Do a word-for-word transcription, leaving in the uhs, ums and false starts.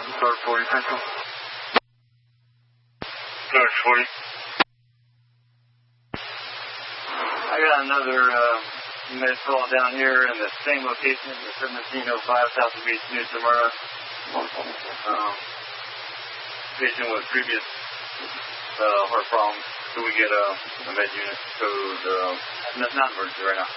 Dark forty Central. Dark forty. I got another uh, med call down here in the same location, the seventeen oh five South Beach, New Smyrna. Um, patient with previous uh, heart problems. So we get uh, a med unit code, uh, not emergency right now.